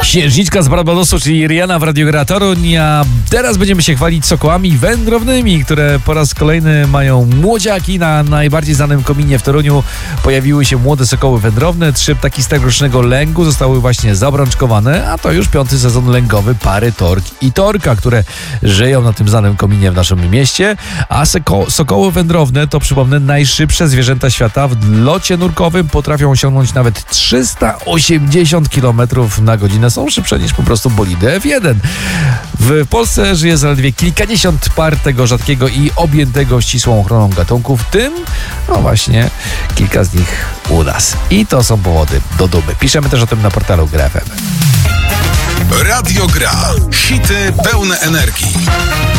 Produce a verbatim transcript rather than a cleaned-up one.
Księżniczka z Barbadosu, czyli Rihanna w Radiu Gra Toruń, a teraz będziemy się chwalić sokołami wędrownymi, które po raz kolejny mają młodziaki. Na najbardziej znanym kominie w Toruniu pojawiły się młode sokoły wędrowne. Trzy ptaki z tegorocznego lęgu zostały właśnie zabrączkowane, a to już piąty sezon lęgowy pary Tork i Torka, które żyją na tym znanym kominie w naszym mieście. A soko- sokoły wędrowne to, przypomnę, najszybsze zwierzęta świata. W locie nurkowym potrafią osiągnąć nawet trzysta osiemdziesiąt kilometrów na godzinę. Są szybsze niż po prostu bolidy F jeden. W Polsce żyje zaledwie kilkadziesiąt par tego rzadkiego i objętego ścisłą ochroną gatunku, w tym, no właśnie, kilka z nich u nas. I to są powody do dumy. Piszemy też o tym na portalu Gra F M. Radio Gra. Hity pełne energii.